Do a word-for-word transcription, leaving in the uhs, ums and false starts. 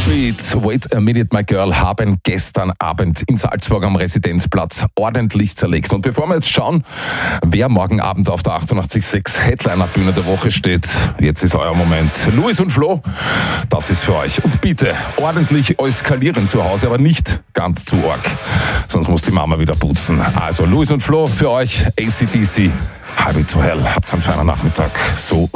Heartbeat, Wait a Minute My Girl haben gestern Abend in Salzburg am Residenzplatz ordentlich zerlegt. Und bevor wir jetzt schauen, wer morgen Abend auf der achtundachtzig Komma sechs Headliner-Bühne der Woche steht, jetzt ist euer Moment. Luis und Flo, das ist für euch. Und bitte ordentlich eskalieren zu Hause, aber nicht ganz zu arg, sonst muss die Mama wieder putzen. Also Luis und Flo für euch, A C D C, Highway to Hell. Habt einen feinen Nachmittag. So